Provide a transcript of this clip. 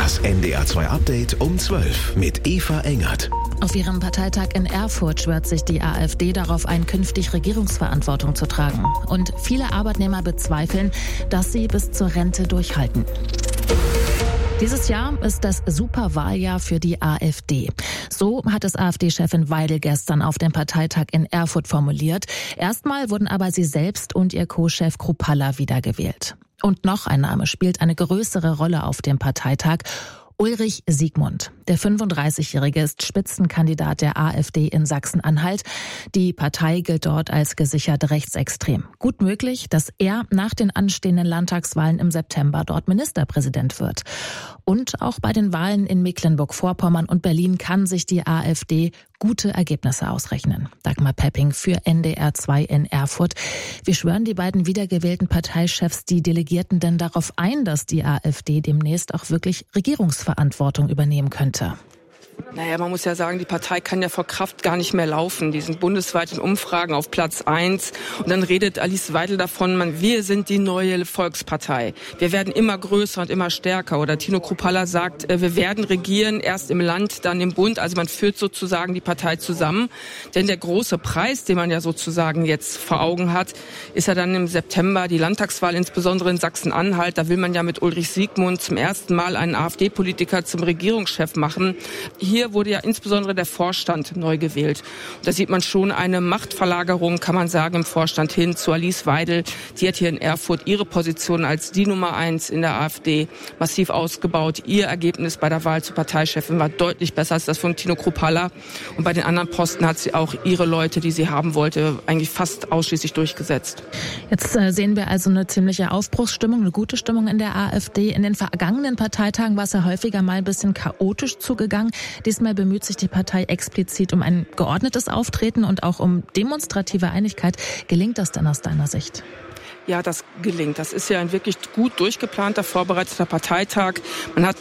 Das NDR2 Update um 12 mit Eva Engert. Auf ihrem Parteitag in Erfurt schwört sich die AfD darauf ein, künftig Regierungsverantwortung zu tragen. Und viele Arbeitnehmer bezweifeln, dass sie bis zur Rente durchhalten. Dieses Jahr ist das Superwahljahr für die AfD. So hat es AfD-Chefin Weidel gestern auf dem Parteitag in Erfurt formuliert. Erstmal wurden aber sie selbst und ihr Co-Chef Kruppalla wiedergewählt. Und noch ein Name spielt eine größere Rolle auf dem Parteitag: Ulrich Siegmund. Der 35-Jährige ist Spitzenkandidat der AfD in Sachsen-Anhalt. Die Partei gilt dort als gesichert rechtsextrem. Gut möglich, dass er nach den anstehenden Landtagswahlen im September dort Ministerpräsident wird. Und auch bei den Wahlen in Mecklenburg-Vorpommern und Berlin kann sich die AfD gute Ergebnisse ausrechnen. Dagmar Pepping für NDR2 in Erfurt. Wie schwören die beiden wiedergewählten Parteichefs die Delegierten denn darauf ein, dass die AfD demnächst auch wirklich Regierungsverantwortung übernehmen könnte? Naja, man muss ja sagen, die Partei kann ja vor Kraft gar nicht mehr laufen. Die sind bundesweit in Umfragen auf Platz 1. Und dann redet Alice Weidel davon, wir sind die neue Volkspartei. Wir werden immer größer und immer stärker. Oder Tino Kruppalla sagt, wir werden regieren, erst im Land, dann im Bund. Also man führt sozusagen die Partei zusammen. Denn der große Preis, den man ja sozusagen jetzt vor Augen hat, ist ja dann im September die Landtagswahl, insbesondere in Sachsen-Anhalt. Da will man ja mit Ulrich Siegmund zum ersten Mal einen AfD-Politiker zum Regierungschef machen. Hier wurde ja insbesondere der Vorstand neu gewählt. Da sieht man schon eine Machtverlagerung, kann man sagen, im Vorstand hin zu Alice Weidel. Die hat hier in Erfurt ihre Position als die Nummer 1 in der AfD massiv ausgebaut. Ihr Ergebnis bei der Wahl zur Parteichefin war deutlich besser als das von Tino Kruppalla. Und bei den anderen Posten hat sie auch ihre Leute, die sie haben wollte, eigentlich fast ausschließlich durchgesetzt. Jetzt sehen wir also eine ziemliche Aufbruchsstimmung, eine gute Stimmung in der AfD. In den vergangenen Parteitagen war es ja häufiger mal ein bisschen chaotisch zugegangen. Diesmal bemüht sich die Partei explizit um ein geordnetes Auftreten und auch um demonstrative Einigkeit. Gelingt das denn aus deiner Sicht? Ja, das gelingt. Das ist ja ein wirklich gut durchgeplanter, vorbereiteter Parteitag. Man hat